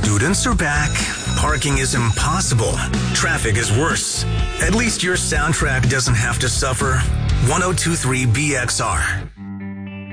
Students are back. Parking is impossible. Traffic is worse. At least your soundtrack doesn't have to suffer. 1023 BXR.